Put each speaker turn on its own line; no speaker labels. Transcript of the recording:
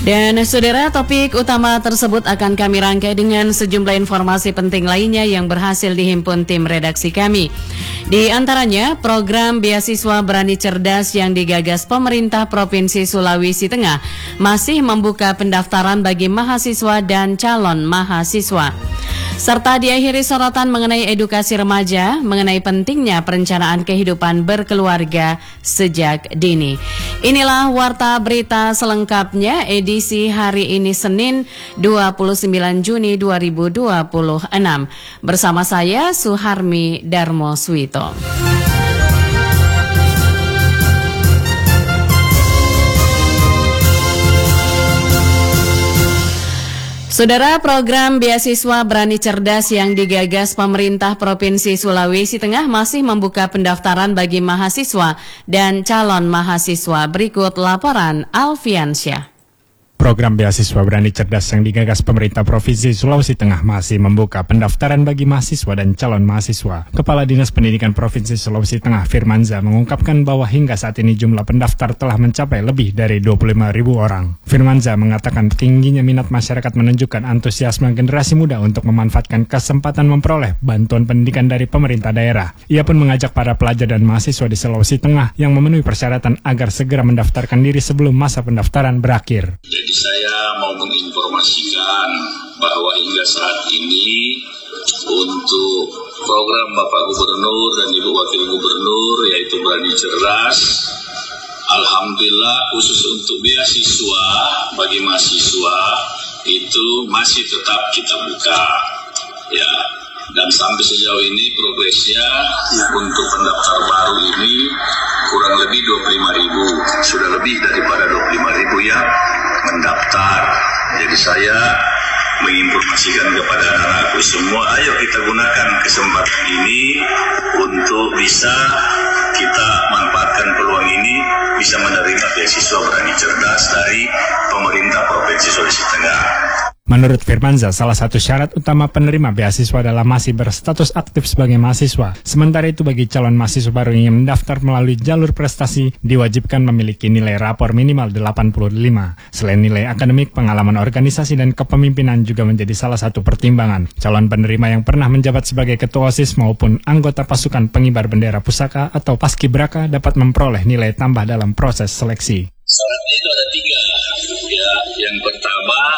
Dan saudara, topik utama tersebut akan kami rangkai dengan sejumlah informasi penting lainnya yang berhasil dihimpun tim redaksi kami. Di antaranya, program beasiswa Berani Cerdas yang digagas pemerintah Provinsi Sulawesi Tengah masih membuka pendaftaran bagi mahasiswa dan calon mahasiswa. Serta diakhiri sorotan mengenai edukasi remaja, mengenai pentingnya perencanaan kehidupan berkeluarga sejak dini. Inilah Warta Berita selengkapnya edisi hari ini Senin 29 Juni 2026. Bersama saya Suharmi Darmo Swito. Saudara, program beasiswa Berani Cerdas yang digagas pemerintah Provinsi Sulawesi Tengah masih membuka pendaftaran bagi mahasiswa dan calon mahasiswa. Berikut laporan Alfiansyah.
Program beasiswa Berani Cerdas yang digagas pemerintah Provinsi Sulawesi Tengah masih membuka pendaftaran bagi mahasiswa dan calon mahasiswa. Kepala Dinas Pendidikan Provinsi Sulawesi Tengah Firmanza mengungkapkan bahwa hingga saat ini jumlah pendaftar telah mencapai lebih dari 25.000 orang. Firmanza mengatakan tingginya minat masyarakat menunjukkan antusiasme generasi muda untuk memanfaatkan kesempatan memperoleh bantuan pendidikan dari pemerintah daerah. Ia pun mengajak para pelajar dan mahasiswa di Sulawesi Tengah yang memenuhi persyaratan agar segera mendaftarkan diri sebelum masa pendaftaran berakhir.
Jadi saya mau menginformasikan bahwa hingga saat ini untuk program Bapak Gubernur dan Ibu Wakil Gubernur yaitu Berani Cerdas, alhamdulillah khusus untuk beasiswa bagi mahasiswa itu masih tetap kita buka ya. Dan sampai sejauh ini progresnya untuk pendaftar baru ini kurang lebih 25.000, sudah lebih daripada 25.000 yang mendaftar. Jadi saya menginformasikan kepada anak-anakku semua, ayo kita gunakan kesempatan ini untuk bisa kita manfaatkan peluang ini, bisa menerima beasiswa Berani Cerdas dari pemerintah Provinsi Sulawesi Tengah.
Menurut Firmanza, salah satu syarat utama penerima beasiswa adalah masih berstatus aktif sebagai mahasiswa. Sementara itu bagi calon mahasiswa baru yang mendaftar melalui jalur prestasi, diwajibkan memiliki nilai rapor minimal 85. Selain nilai akademik, pengalaman organisasi dan kepemimpinan juga menjadi salah satu pertimbangan. Calon penerima yang pernah menjabat sebagai ketua OSIS maupun anggota pasukan pengibar bendera pusaka atau paskibraka dapat memperoleh nilai tambah dalam proses seleksi.
Syaratnya itu ada 3. Ya, yang pertama